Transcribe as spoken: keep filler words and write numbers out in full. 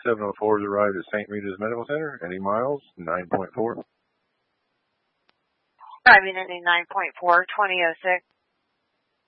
seven oh four has arrived at Saint Rita's Medical Center. Eddie Miles, nine point four. Driving ending nine point four, twenty oh six.